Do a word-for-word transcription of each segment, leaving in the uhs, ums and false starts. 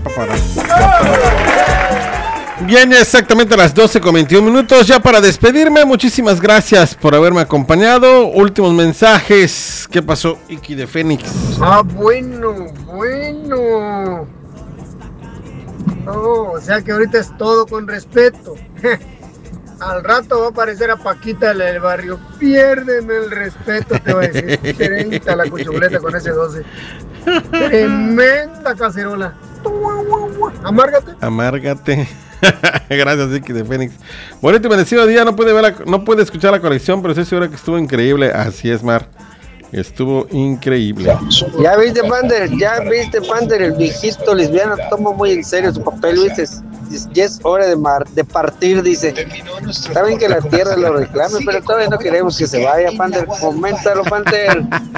Bien, exactamente a las doce con veintiún minutos. Ya para despedirme, muchísimas gracias por haberme acompañado. Últimos mensajes. ¿Qué pasó, Iki de Fénix? Ah, bueno, bueno. Oh, o sea que ahorita es todo con respeto. Al rato va a aparecer a Paquita la del barrio. Piérdeme el respeto, te voy a decir. Treinta la cuchuleta con ese doce. Tremenda cacerola. Amárgate. Amárgate. Gracias, Iki de Fénix. Bonito y bendecido día. No puede ver la, no puede escuchar la colección, pero estoy seguro que estuvo increíble. Así es, Mar. Estuvo increíble. Ya viste, Pander, ya viste, Pander, el viejito lesbiano toma muy en serio su papel, viste. Ya es hora de, mar, de partir, dice. Saben que la tierra lo reclame, pero todavía no queremos que se vaya, Pander. Coméntalo, Pander.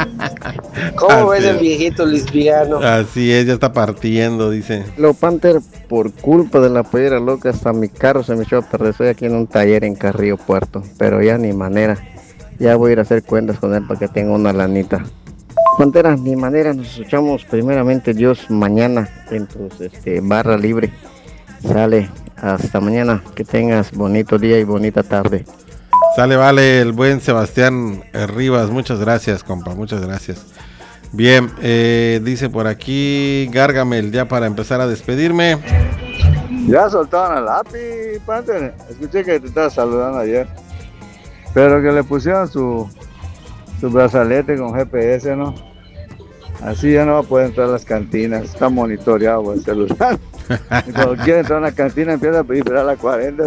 ¿Cómo ves el viejito lesbiano? Así es, ya está partiendo, dice. Lo Panther, por culpa de la pollera loca, hasta mi carro se me echó a perder. Estoy aquí en un taller en Carrillo Puerto, pero ya ni manera. Ya voy a ir a hacer cuentas con él para que tenga una lanita. Pantera, ni manera, nos escuchamos primeramente Dios mañana en tu este, barra libre. Sale, hasta mañana, que tengas bonito día y bonita tarde. Sale, vale, el buen Sebastián Rivas, muchas gracias, compa, muchas gracias. Bien, eh, dice por aquí Gargamel, ya para empezar a despedirme. Ya soltaron al lápiz, Panther. Escuché que te estaba saludando ayer. Pero que le pusieron su, su brazalete con G P S, ¿no? Así ya no va a poder entrar a las cantinas. Está monitoreado por el celular. Y cuando quiere entrar a una cantina empieza a pedir a la cuarenta.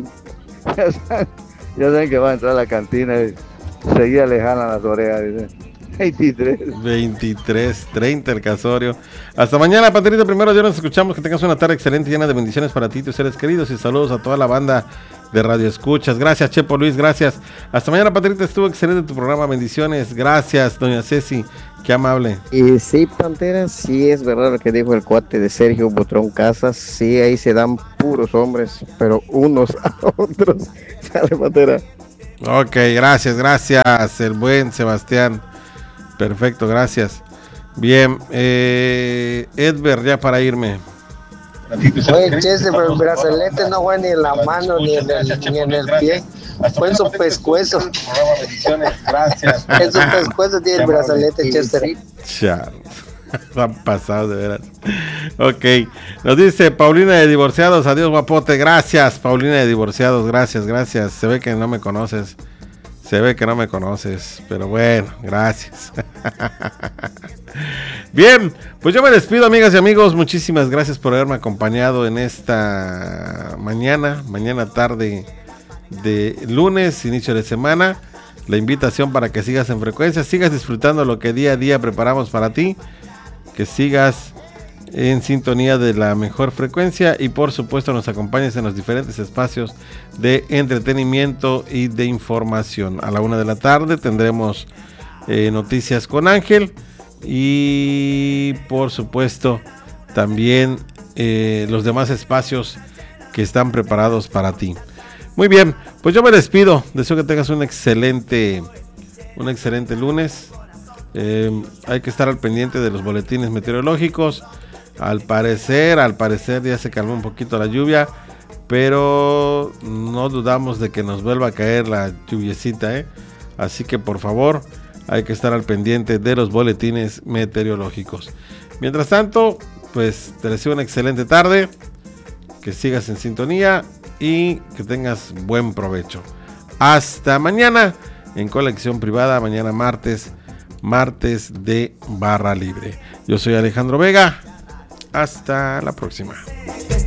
Ya saben, ya saben que va a entrar a la cantina y seguía lejana las orejas. Dice. veintitrés. veintitrés, treinta el casorio. Hasta mañana, Paterito. Primero ya nos escuchamos. Que tengas una tarde excelente, llena de bendiciones para ti y tus seres queridos. Y saludos a toda la banda de Radio Escuchas. Gracias, Chepo Luis, gracias. Hasta mañana, Paterito. Estuvo excelente tu programa. Bendiciones. Gracias, doña Ceci. Qué amable. Y sí, Pantera, sí es verdad lo que dijo el cuate de Sergio Butrón Casas. Sí, ahí se dan puros hombres, pero unos a otros. Sale, Pantera. Ok, gracias, gracias. El buen Sebastián. Perfecto, gracias. Bien, eh, Edber, ya para irme. Oye, Chester, pero el brazalete no fue ni en la mano ni en el, ni en el pie. Fue en su pescuezo. Gracias. En su pescuezo tiene el brazalete, Chester. Ya, han pasado de veras. Ok, nos dice Paulina de Divorciados. Adiós, guapote. Gracias, Paulina de Divorciados. Gracias, gracias. Se ve que no me conoces. Se ve que no me conoces, pero bueno, gracias. Bien, pues yo me despido, amigas y amigos. Muchísimas gracias por haberme acompañado en esta mañana, mañana tarde de lunes, inicio de semana. La invitación para que sigas en frecuencia, sigas disfrutando lo que día a día preparamos para ti, que sigas en sintonía de la mejor frecuencia y por supuesto nos acompañes en los diferentes espacios de entretenimiento y de información. A la una de la tarde tendremos eh, noticias con Ángel y por supuesto también eh, los demás espacios que están preparados para ti. Muy bien, pues yo me despido, deseo que tengas un excelente un excelente lunes. Eh, hay que estar al pendiente de los boletines meteorológicos. Al parecer, al parecer ya se calmó un poquito la lluvia, pero no dudamos de que nos vuelva a caer la lluviecita, ¿eh? Así que por favor, hay que estar al pendiente de los boletines meteorológicos. Mientras tanto, pues te deseo una excelente tarde, que sigas en sintonía y que tengas buen provecho. Hasta mañana en Colección Privada, mañana martes, martes de Barra Libre. Yo soy Alejandro Vega. Hasta la próxima.